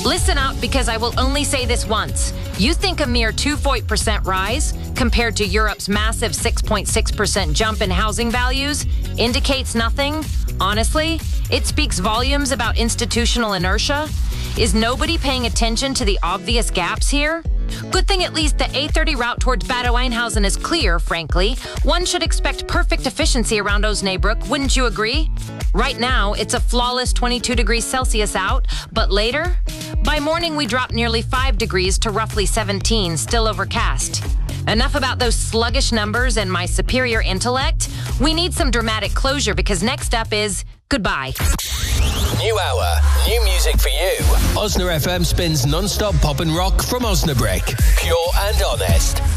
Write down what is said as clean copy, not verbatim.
Listen up, because I will only say this once. You think a mere 2% rise, compared to Europe's massive 6.6% jump in housing values, indicates nothing? Honestly, it speaks volumes about institutional inertia. Is nobody paying attention to the obvious gaps here? Good thing at least the A30 route towards Bad Oeynhausen is clear, frankly. One should expect perfect efficiency around Osnabrück, wouldn't you agree? Right now, it's a flawless 22 degrees Celsius out, but later? By morning, we drop nearly 5 degrees to roughly 17, still overcast. Enough about those sluggish numbers and my superior intellect. We need some dramatic closure, because next up is goodbye. New hour, new music for you. Osna FM spins non-stop pop and rock from Osnabrück. Pure and honest.